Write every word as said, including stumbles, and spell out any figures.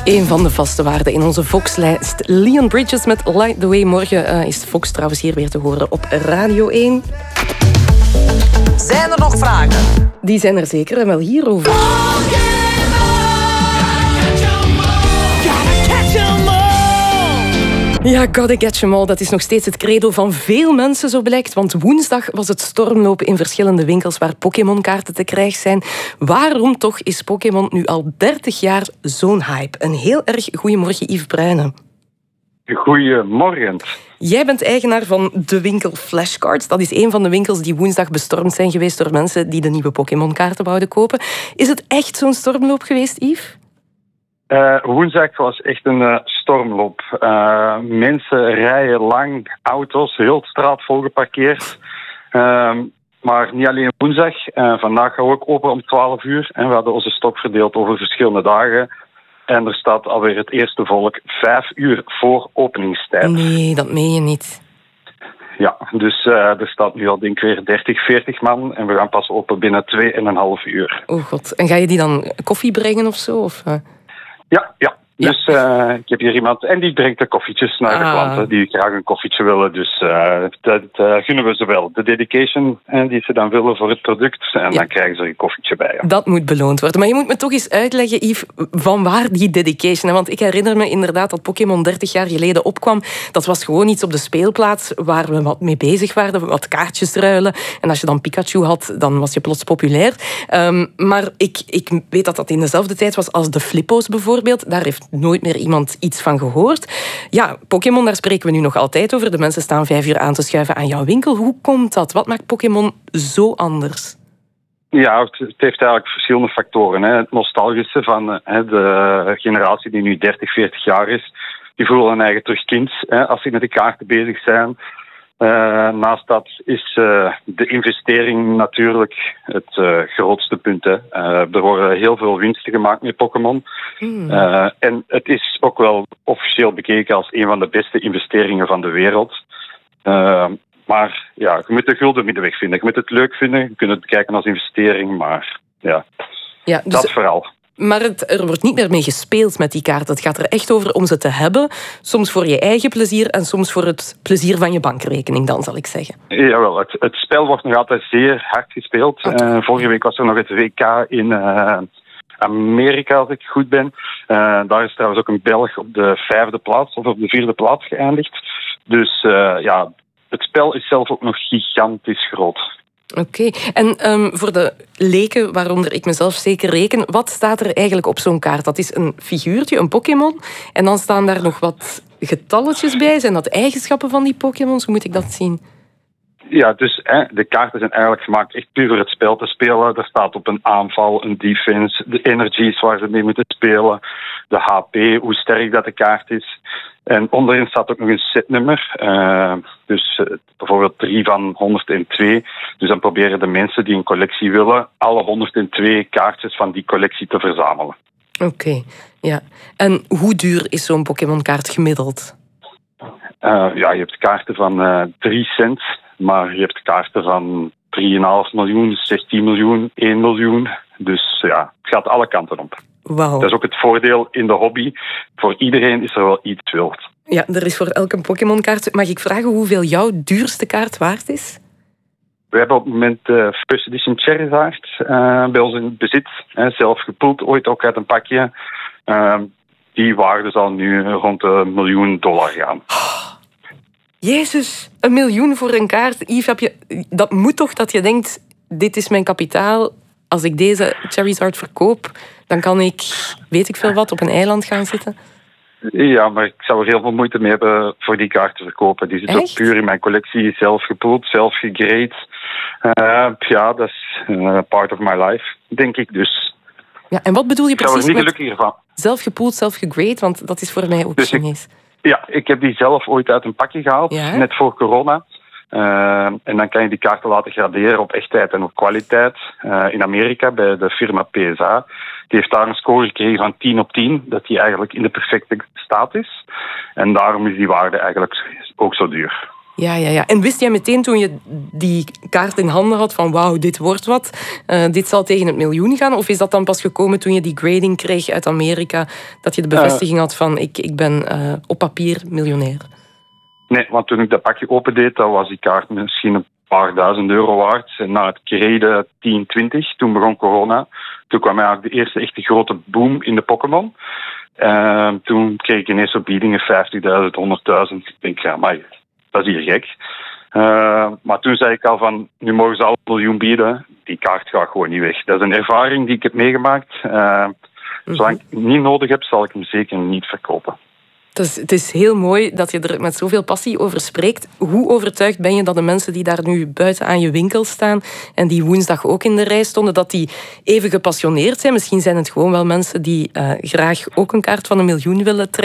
Een van de vaste waarden in onze Fox-lijst. Leon Bridges met Light the Way. Morgen uh, is Fox trouwens hier weer te horen op Radio één. Zijn er nog vragen? Die zijn er zeker en wel hierover. Ja, gotta catch 'em all. Dat is nog steeds het credo van veel mensen, zo blijkt. Want woensdag was het stormlopen in verschillende winkels waar Pokémon-kaarten te krijgen zijn. Waarom toch is Pokémon nu al dertig jaar zo'n hype? Een heel erg goeiemorgen, Yves Bruyne. Goedemorgen. Jij bent eigenaar van de winkel Flashcards. Dat is een van de winkels die woensdag bestormd zijn geweest door mensen die de nieuwe Pokémon-kaarten wouden kopen. Is het echt zo'n stormloop geweest, Yves? Uh, woensdag was echt een uh, stormloop. Uh, mensen rijden lang, auto's, heel de straat vol geparkeerd. Uh, maar niet alleen woensdag. Uh, vandaag gaan we ook open om twaalf uur. En we hadden onze stok verdeeld over verschillende dagen. En er staat alweer het eerste volk vijf uur voor openingstijd. Nee, dat meen je niet. Ja, dus uh, er staat nu al denk ik weer dertig, veertig man. En we gaan pas open binnen twee en een half uur. Oh god. En ga je die dan koffie brengen of zo? Of, uh... Ja, ja. Ja. Dus uh, ik heb hier iemand en die brengt de koffietjes naar ah. de klanten die graag een koffietje willen. Dus uh, dat uh, gunnen we ze wel. De dedication uh, die ze dan willen voor het product. En ja. dan krijgen ze een koffietje bij. Ja. Dat moet beloond worden. Maar je moet me toch eens uitleggen, Yves, van waar die dedication. Want ik herinner me inderdaad dat Pokémon dertig jaar geleden opkwam. Dat was gewoon iets op de speelplaats waar we wat mee bezig waren. Wat kaartjes ruilen. En als je dan Pikachu had, dan was je plots populair. Um, maar ik, ik weet dat dat in dezelfde tijd was als de Flippo's bijvoorbeeld. Daar heeft nooit meer iemand iets van gehoord. Ja, Pokémon, daar spreken we nu nog altijd over. De mensen staan vijf uur aan te schuiven aan jouw winkel. Hoe komt dat? Wat maakt Pokémon zo anders? Ja, het heeft eigenlijk verschillende factoren. Hè. Het nostalgische van hè, de generatie die nu dertig, veertig jaar is. Die voelen hun eigen terug kind hè, als ze met de kaarten bezig zijn. Uh, naast dat is uh, de investering natuurlijk het uh, grootste punt. Hè. Uh, er worden heel veel winsten gemaakt met Pokémon. Mm. Uh, en het is ook wel officieel bekeken als een van de beste investeringen van de wereld. Uh, maar ja, je moet de gulden middenweg vinden. Je moet het leuk vinden, je kunt het bekijken als investering, maar ja, ja dus... dat vooral. Maar het, er wordt niet meer mee gespeeld met die kaarten. Het gaat er echt over om ze te hebben. Soms voor je eigen plezier en soms voor het plezier van je bankrekening, dan zal ik zeggen. Jawel, het, het spel wordt nog altijd zeer hard gespeeld. Uh, vorige week was er nog het W K in uh, Amerika, als ik goed ben. Uh, daar is trouwens ook een Belg op de vijfde plaats of op de vierde plaats geëindigd. Dus uh, ja, het spel is zelf ook nog gigantisch groot. Oké. Okay. En um, voor de leken, waaronder ik mezelf zeker reken, wat staat er eigenlijk op zo'n kaart? Dat is een figuurtje, een Pokémon. En dan staan daar nog wat getalletjes bij. Zijn dat eigenschappen van die Pokémons? Hoe moet ik dat zien? Ja, dus hè, de kaarten zijn eigenlijk gemaakt echt puur voor het spel te spelen. Er staat op een aanval, een defense, de energies waar ze mee moeten spelen, de H P, hoe sterk dat de kaart is. En onderin staat ook nog een setnummer. Uh, dus uh, bijvoorbeeld drie van honderdtwee. Dus dan proberen de mensen die een collectie willen alle honderdtwee kaartjes van die collectie te verzamelen. Oké, okay, ja. En hoe duur is zo'n Pokémon-kaart gemiddeld? Uh, ja, je hebt kaarten van uh, drie cent, maar je hebt kaarten van drie komma vijf miljoen, zestien miljoen, één miljoen. Dus ja, het gaat alle kanten op. Wow. Dat is ook het voordeel in de hobby. Voor iedereen is er wel iets wild. Ja, er is voor elke Pokémon-kaart. Mag ik vragen hoeveel jouw duurste kaart waard is? We hebben op het moment de uh, First Edition Charizard uh, bij ons in bezit. Hè, zelf gepoeld, ooit ook uit een pakje. Uh, die waarde zal nu rond een miljoen dollar gaan. Oh, Jezus, een miljoen voor een kaart. Yves, heb je, dat moet toch dat je denkt, dit is mijn kapitaal. Als ik deze Charizard verkoop, dan kan ik, weet ik veel wat, op een eiland gaan zitten. Ja, maar ik zou er heel veel moeite mee hebben voor die kaart te verkopen. Die zit ook puur in mijn collectie, zelf gepoeld, zelf gegrade. Uh, ja, dat is uh, part of my life, denk ik dus. Ja, en wat bedoel je precies met... Ik zou er niet gelukkiger van. Zelf gepoeld, zelf gegrade? Want dat is voor mij ook dus Chinees. Ik, ja, ik heb die zelf ooit uit een pakje gehaald, ja? net voor corona. Uh, en dan kan je die kaarten laten graderen op echtheid en op kwaliteit. Uh, in Amerika bij de firma P S A. Die heeft daar een score gekregen van tien op tien. Dat die eigenlijk in de perfecte staat is. En daarom is die waarde eigenlijk ook zo duur. Ja, ja, ja. En wist jij meteen toen je die kaart in handen had van wauw, dit wordt wat, uh, dit zal tegen het miljoen gaan? Of is dat dan pas gekomen toen je die grading kreeg uit Amerika, dat je de bevestiging had van ik, ik ben uh, op papier miljonair? Nee, want toen ik dat pakje opendeed, dan was die kaart misschien een paar duizend euro waard. En na het grade tien, twintig, toen begon corona. Toen kwam eigenlijk de eerste echte grote boom in de Pokémon. Uh, toen kreeg ik ineens op biedingen vijftigduizend, honderdduizend. Ik denk, ja, maar dat is hier gek. Uh, maar toen zei ik al van, nu mogen ze al een miljoen bieden. Die kaart gaat gewoon niet weg. Dat is een ervaring die ik heb meegemaakt. Uh, zolang ik het niet nodig heb, zal ik hem zeker niet verkopen. Het is, het is heel mooi dat je er met zoveel passie over spreekt. Hoe overtuigd ben je dat de mensen die daar nu buiten aan je winkel staan en die woensdag ook in de rij stonden, dat die even gepassioneerd zijn? Misschien zijn het gewoon wel mensen die uh, graag ook een kaart van een miljoen willen trekken.